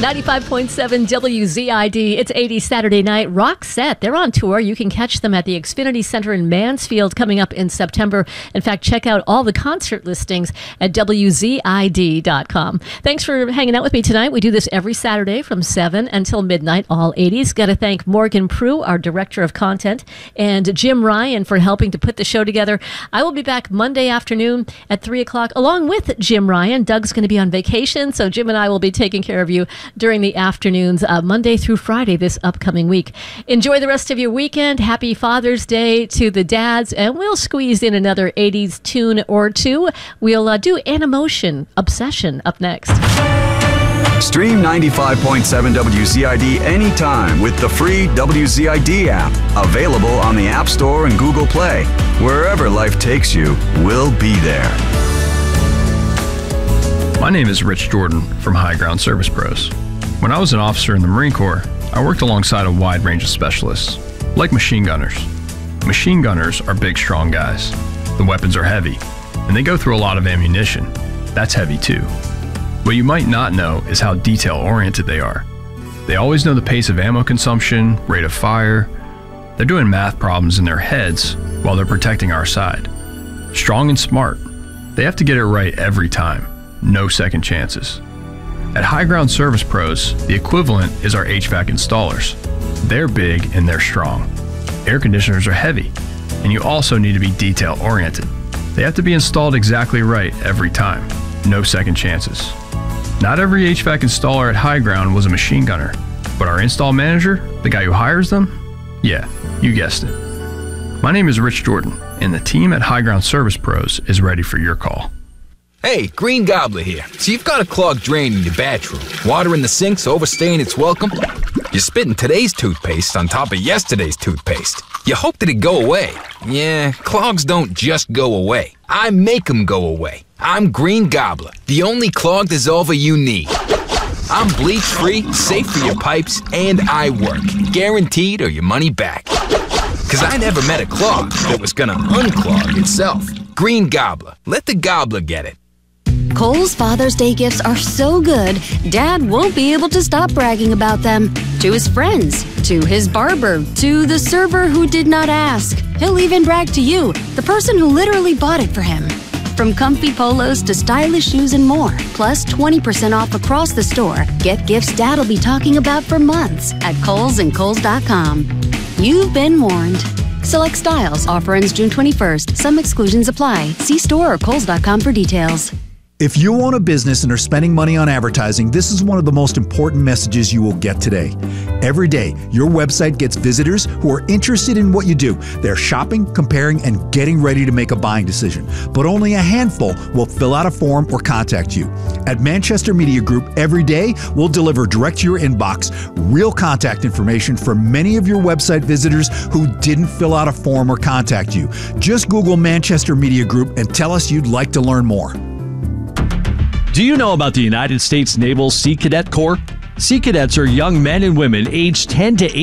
95.7 WZID. It's 80 Saturday night. Roxette, they're on tour. You can catch them at the Xfinity Center in Mansfield coming up in September. In fact, check out all the concert listings at WZID.com. Thanks for hanging out with me tonight. We do this every Saturday from 7 until midnight, all 80s. Got to thank Morgan Prue, our Director of Content, and Jim Ryan for helping to put the show together. I will be back Monday afternoon at 3 o'clock along with Jim Ryan. Doug's going to be on vacation, so Jim and I will be taking care of you during the afternoons, Monday through Friday this upcoming week. Enjoy the rest of your weekend. Happy Father's Day to the dads, and we'll squeeze in another 80s tune or two. We'll do Animotion Obsession up next. Stream 95.7 WZID anytime with the free WZID app. Available on the App Store and Google Play. Wherever life takes you, we'll be there. My name is Rich Jordan from High Ground Service Pros. When I was an officer in the Marine Corps, I worked alongside a wide range of specialists, like machine gunners. Machine gunners are big, strong guys. The weapons are heavy, and they go through a lot of ammunition. That's heavy too. What you might not know is how detail-oriented they are. They always know the pace of ammo consumption, rate of fire. They're doing math problems in their heads while they're protecting our side. Strong and smart. They have to get it right every time. No second chances. At High Ground Service Pros, the equivalent is our HVAC installers. They're big and they're strong. Air conditioners are heavy, and you also need to be detail-oriented. They have to be installed exactly right every time. No second chances. Not every HVAC installer at High Ground was a machine gunner, but our install manager, the guy who hires them, yeah, you guessed it. My name is Rich Jordan, and the team at High Ground Service Pros is ready for your call. Hey, Green Gobbler here. So you've got a clogged drain in your bathroom. Water in the sink's overstaying its welcome. You're spitting today's toothpaste on top of yesterday's toothpaste. You hope that it go away. Yeah, clogs don't just go away. I make them go away. I'm Green Gobbler, the only clog dissolver you need. I'm bleach-free, safe for your pipes, and I work. Guaranteed or your money back. 'Cause I never met a clog that was gonna unclog itself. Green Gobbler. Let the gobbler get it. Kohl's Father's Day gifts are so good, Dad won't be able to stop bragging about them. To his friends, to his barber, to the server who did not ask. He'll even brag to you, the person who literally bought it for him. From comfy polos to stylish shoes and more, plus 20% off across the store. Get gifts Dad'll be talking about for months at Kohl's and Kohl's.com. You've been warned. Select styles. Offer ends June 21st. Some exclusions apply. See store or Kohl's.com for details. If you own a business and are spending money on advertising, this is one of the most important messages you will get today. Every day, your website gets visitors who are interested in what you do. They're shopping, comparing, and getting ready to make a buying decision. But only a handful will fill out a form or contact you. At Manchester Media Group, every day, we'll deliver direct to your inbox real contact information for many of your website visitors who didn't fill out a form or contact you. Just Google Manchester Media Group and tell us you'd like to learn more. Do you know about the United States Naval Sea Cadet Corps? Sea Cadets are young men and women aged 10 to